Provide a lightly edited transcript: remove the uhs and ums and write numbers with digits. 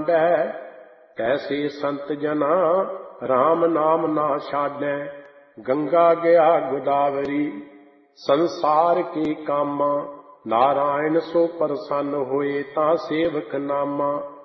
ਕਾਂਢੈ। ਤੈਸੇ ਸੰਤ ਜਨਾ ਰਾਮ ਨਾਮ ਨਾ ਛਾਡੈ। ਗੰਗਾ ਗਿਆ ਗੋਦਾਵਰੀ ਸੰਸਾਰ ਕੇ ਕਾਮਾ। ਨਾਰਾਇਣ ਸੋ ਪ੍ਰਸੰਨ ਹੋਏ ਤਾਂ ਸੇਵਕ ਨਾਮਾ।